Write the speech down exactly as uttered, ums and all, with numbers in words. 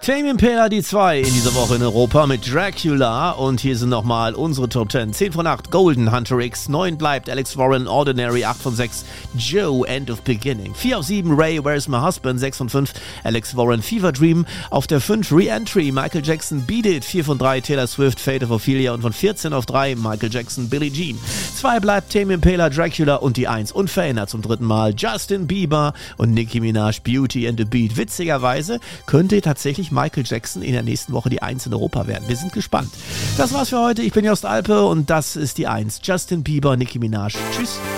Tame Impala die zwei in dieser Woche in Europa mit Dracula und hier sind nochmal unsere Top zehn. zehn von acht Golden Hunter X, neun bleibt Alex Warren Ordinary, acht von sechs Joe End of Beginning, vier auf sieben Ray Where's My Husband, sechs von fünf Alex Warren Fever Dream, auf der fünf Re-Entry Michael Jackson Beat It, vier von drei Taylor Swift Fate of Ophelia und von vierzehn auf drei Michael Jackson Billie Jean, zwei bleibt Tame Impala Dracula und die eins unverändert zum dritten Mal Justin Bieber und Nicki Minaj Beauty and the Beat. Witzigerweise könnte tatsächlich Michael Jackson in der nächsten Woche die eins in Europa werden. Wir sind gespannt. Das war's für heute. Ich bin Jost Alpe und das ist die eins. Justin Bieber, Nicki Minaj. Tschüss.